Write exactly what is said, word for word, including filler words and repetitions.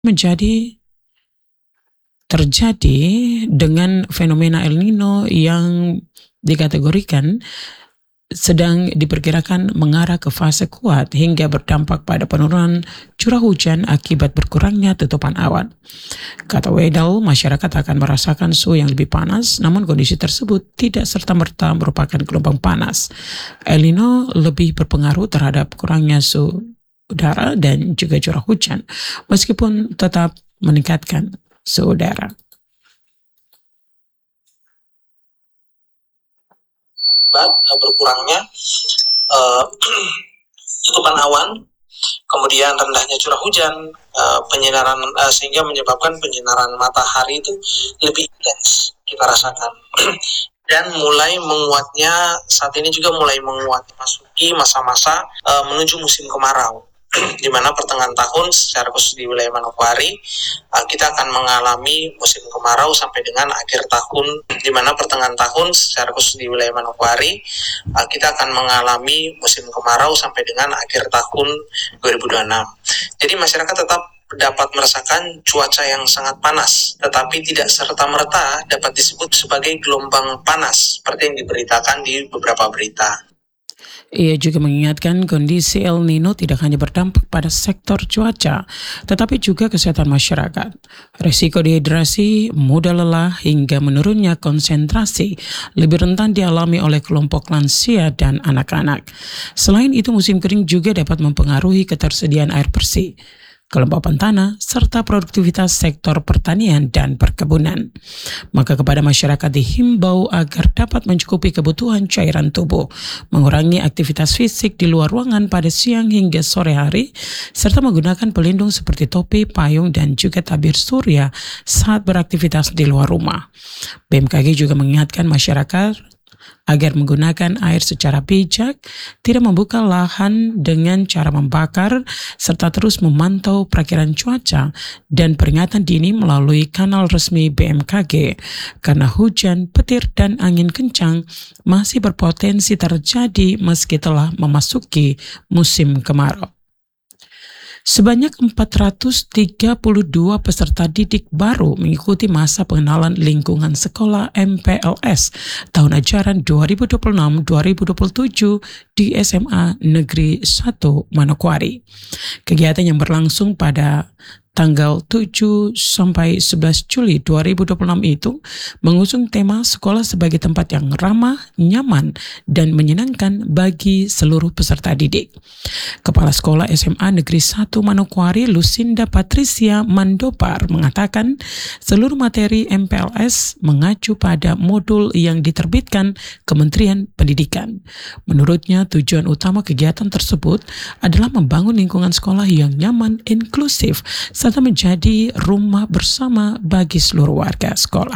menjadi terjadi dengan fenomena El Nino yang dikategorikan sedang diperkirakan mengarah ke fase kuat hingga berdampak pada penurunan curah hujan akibat berkurangnya tutupan awan. Kata Wedel, masyarakat akan merasakan suhu yang lebih panas, namun kondisi tersebut tidak serta-merta merupakan gelombang panas. El Nino lebih berpengaruh terhadap kurangnya suhu udara dan juga curah hujan, meskipun tetap meningkatkan suhu udara. Berkurangnya uh, tutupan awan, kemudian rendahnya curah hujan, uh, penyinaran uh, sehingga menyebabkan penyinaran matahari itu lebih intens kita rasakan. Dan mulai menguatnya saat ini juga mulai menguat masuki masa-masa uh, menuju musim kemarau. Di mana pertengahan tahun secara khusus di wilayah Manokwari uh, kita akan mengalami musim kemarau sampai dengan akhir tahun. Di mana pertengahan tahun secara khusus di wilayah Manokwari uh, kita akan mengalami musim kemarau sampai dengan akhir tahun dua ribu dua puluh enam. Jadi masyarakat tetap dapat merasakan cuaca yang sangat panas, tetapi tidak serta-merta dapat disebut sebagai gelombang panas seperti yang diberitakan di beberapa berita. Ia juga mengingatkan kondisi El Nino tidak hanya berdampak pada sektor cuaca, tetapi juga kesehatan masyarakat. Risiko dehidrasi, mudah lelah, hingga menurunnya konsentrasi lebih rentan dialami oleh kelompok lansia dan anak-anak. Selain itu, musim kering juga dapat mempengaruhi ketersediaan air bersih, kelembapan tanah, serta produktivitas sektor pertanian dan perkebunan. Maka kepada masyarakat dihimbau agar dapat mencukupi kebutuhan cairan tubuh, mengurangi aktivitas fisik di luar ruangan pada siang hingga sore hari, serta menggunakan pelindung seperti topi, payung, dan juga tabir surya saat beraktivitas di luar rumah. B M K G juga mengingatkan masyarakat agar menggunakan air secara bijak, tidak membuka lahan dengan cara membakar, serta terus memantau perakiraan cuaca dan peringatan dini melalui kanal resmi B M K G, karena hujan, petir, dan angin kencang masih berpotensi terjadi meski telah memasuki musim kemarau. Sebanyak empat ratus tiga puluh dua peserta didik baru mengikuti masa pengenalan lingkungan sekolah M P L S tahun ajaran dua ribu dua puluh enam dua ribu dua puluh tujuh di S M A Negeri satu Manokwari. Kegiatan yang berlangsung pada tanggal tujuh sampai sebelas Juli dua ribu dua puluh enam itu mengusung tema sekolah sebagai tempat yang ramah, nyaman, dan menyenangkan bagi seluruh peserta didik. Kepala Sekolah S M A Negeri satu Manokwari, Lucinda Patricia Mandopar, mengatakan seluruh materi M P L S mengacu pada modul yang diterbitkan Kementerian Pendidikan. Menurutnya, tujuan utama kegiatan tersebut adalah membangun lingkungan sekolah yang nyaman, inklusif, serta menjadi rumah bersama bagi seluruh warga sekolah.